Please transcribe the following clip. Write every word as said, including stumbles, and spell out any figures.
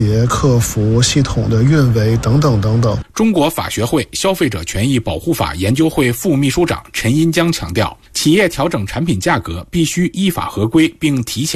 客服系统的运维等等等等。 中国法学会消费者权益保护法研究会副秘书长陈银江强调，企业调整产品价格必须依法合规并提前